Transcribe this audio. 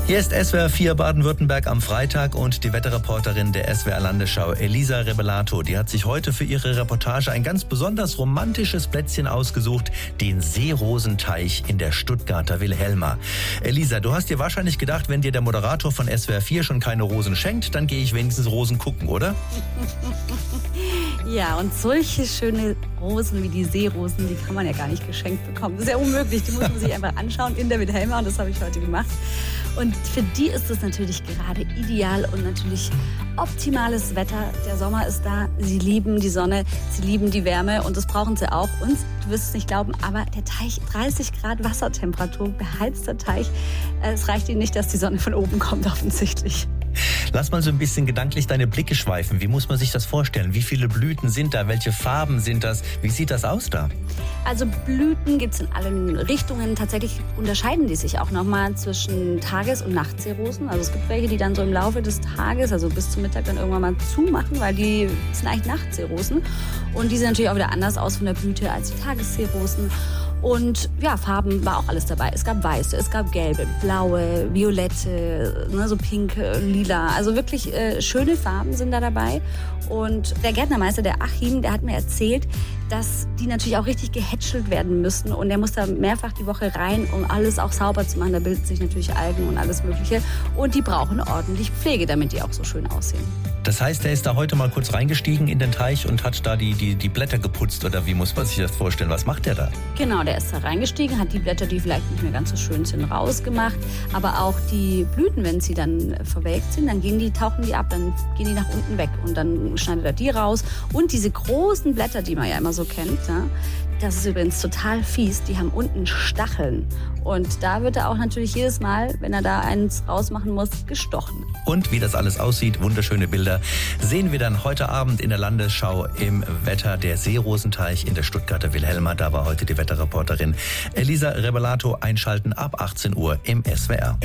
Hier ist SWR 4 Baden-Württemberg am Freitag und die Wetterreporterin der SWR Landesschau, Elisa Rebelato, die hat sich heute für ihre Reportage ein ganz besonders romantisches Plätzchen ausgesucht, den Seerosenteich in der Stuttgarter Wilhelma. Elisa, du hast dir wahrscheinlich gedacht, wenn dir der Moderator von SWR 4 schon keine Rosen schenkt, dann gehe ich wenigstens Rosen gucken, oder? Ja, und solche schöne Rosen wie die Seerosen, die kann man ja gar nicht geschenkt bekommen. Das ist ja unmöglich, die muss man sich einfach anschauen in der Wilhelma und das habe ich heute gemacht. Und für die ist es natürlich gerade ideal und natürlich optimales Wetter. Der Sommer ist da, sie lieben die Sonne, sie lieben die Wärme und das brauchen sie auch. Und du wirst es nicht glauben, aber der Teich, 30 Grad Wassertemperatur, beheizter Teich, es reicht ihnen nicht, dass die Sonne von oben kommt offensichtlich. Lass mal so ein bisschen gedanklich deine Blicke schweifen. Wie muss man sich das vorstellen? Wie viele Blüten sind da? Welche Farben sind das? Wie sieht das aus da? Also Blüten gibt es in allen Richtungen. Tatsächlich unterscheiden die sich auch nochmal zwischen Tages- und Nachtseerosen. Also es gibt welche, die dann so im Laufe des Tages, also bis zum Mittag, dann irgendwann mal zumachen, weil die sind eigentlich Nachtseerosen. Und die sehen natürlich auch wieder anders aus von der Blüte als die Tagesseerosen. Und ja, Farben war auch alles dabei. Es gab weiße, es gab gelbe, blaue, violette, ne, so pink, lila. Also wirklich schöne Farben sind da dabei. Und der Gärtnermeister, der Achim, der hat mir erzählt, dass die natürlich auch richtig gehätschelt werden müssen. Und der muss da mehrfach die Woche rein, um alles auch sauber zu machen. Da bilden sich natürlich Algen und alles Mögliche. Und die brauchen ordentlich Pflege, damit die auch so schön aussehen. Das heißt, er ist da heute mal kurz reingestiegen in den Teich und hat da die Blätter geputzt, oder wie muss man sich das vorstellen? Was macht der da? Genau, der ist da reingestiegen, hat die Blätter, die vielleicht nicht mehr ganz so schön sind, rausgemacht. Aber auch die Blüten, wenn sie dann verwelkt sind, dann tauchen die ab, dann gehen die nach unten weg. Und dann schneidet er die raus. Und diese großen Blätter, die man ja immer so kennt, ja, das ist übrigens total fies, die haben unten Stacheln. Und da wird er auch natürlich jedes Mal, wenn er da eins rausmachen muss, gestochen. Und wie das alles aussieht, wunderschöne Bilder, sehen wir dann heute Abend in der Landesschau im Wetter. Der Seerosenteich in der Stuttgarter Wilhelma. Da war heute die Wetterreporterin Elisa Rebelato. Einschalten ab 18 Uhr im SWR.